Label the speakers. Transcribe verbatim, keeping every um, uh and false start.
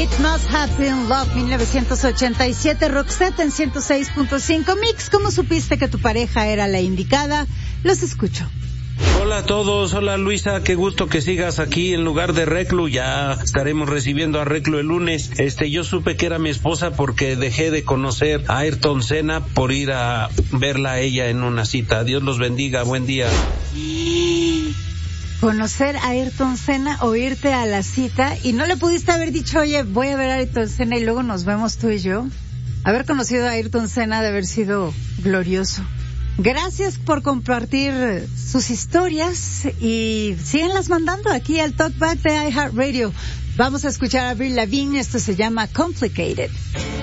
Speaker 1: It Must Have Been Love, mil novecientos ochenta y siete, Roxette en ciento seis punto cinco. Mix, ¿cómo supiste que tu pareja era la indicada? Los escucho.
Speaker 2: Hola a todos, hola Luisa, qué gusto que sigas aquí en lugar de Reclu, ya estaremos recibiendo a Reclu el lunes. Este, yo supe que era mi esposa porque dejé de conocer a Ayrton Senna por ir a verla a ella en una cita. Dios los bendiga, buen día.
Speaker 1: Conocer a Ayrton Senna o irte a la cita y no le pudiste haber dicho, oye, voy a ver a Ayrton Senna y luego nos vemos tú y yo. Haber conocido a Ayrton Senna de haber sido glorioso. Gracias por compartir sus historias y síganlas mandando aquí al Talkback de iHeartRadio. Vamos a escuchar a Avril Lavigne, esto se llama Complicated.